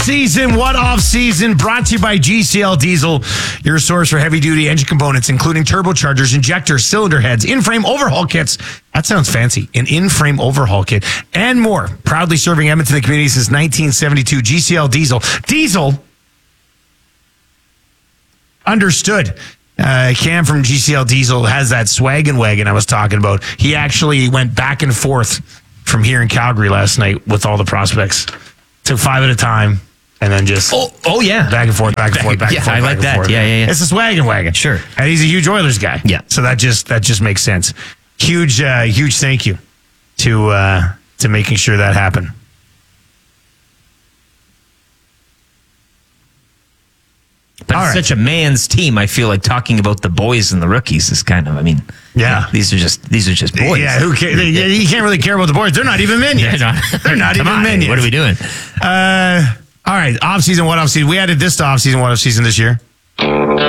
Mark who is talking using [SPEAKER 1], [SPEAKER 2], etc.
[SPEAKER 1] Off-season, what off-season? Brought to you by GCL Diesel, your source for heavy-duty engine components, including turbochargers, injectors, cylinder heads, in-frame overhaul kits. That sounds fancy. An in-frame overhaul kit and more. Proudly serving Edmonton and the community since 1972. GCL Diesel. Diesel. Understood. Cam from GCL Diesel has that swaggin' wagon I was talking about. He actually went back and forth from here in Calgary last night with all the prospects. Took 5 at a time and then just
[SPEAKER 2] yeah,
[SPEAKER 1] back and forth, back and forth, back and forth.
[SPEAKER 2] I like that. Yeah.
[SPEAKER 1] It's a swaggin' wagon.
[SPEAKER 2] Sure.
[SPEAKER 1] And he's a huge Oilers guy.
[SPEAKER 2] Yeah.
[SPEAKER 1] So that just makes sense. Huge thank you to making sure that happened.
[SPEAKER 2] But it's such a man's team. I feel like talking about the boys and the rookies is kind of, these are just boys.
[SPEAKER 1] Yeah, who cares? You can't really care about the boys. They're not even men yet. They're not even men yet.
[SPEAKER 2] What are we doing?
[SPEAKER 1] All right, off-season, what off-season? We added this to off-season, what off-season this year?